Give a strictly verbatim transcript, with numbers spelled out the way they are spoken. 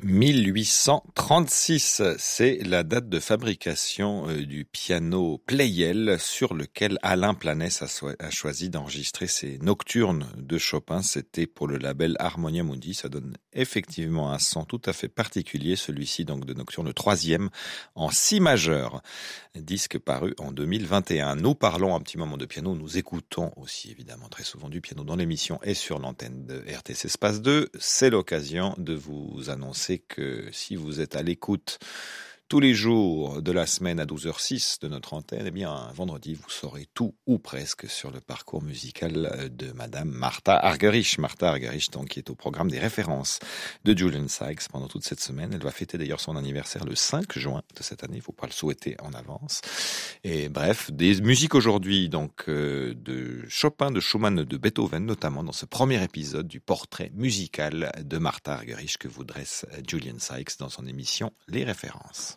mille huit cent trente-six, c'est la date de fabrication du piano Pleyel sur lequel Alain Planès a, so- a choisi d'enregistrer ses nocturnes de Chopin. C'était pour le label Harmonia Mundi. Ça donne effectivement un son tout à fait particulier, celui-ci donc de nocturne, le troisième en si majeur, disque paru en deux mille vingt et un. Nous parlons un petit moment de piano, nous écoutons aussi évidemment très souvent du piano dans l'émission et sur l'antenne de R T C Espace deux. C'est l'occasion de vous annoncer que si vous êtes à l'écoute tous les jours de la semaine à douze heures six de notre antenne, eh bien, vendredi, vous saurez tout ou presque sur le parcours musical de Madame Martha Argerich. Martha Argerich, donc, qui est au programme des références de Julian Sykes pendant toute cette semaine. Elle va fêter d'ailleurs son anniversaire le cinq juin de cette année. Il ne faut pas le souhaiter en avance. Et bref, des musiques aujourd'hui, donc, euh, de Chopin, de Schumann, de Beethoven, notamment dans ce premier épisode du portrait musical de Martha Argerich que vous dresse Julian Sykes dans son émission Les Références.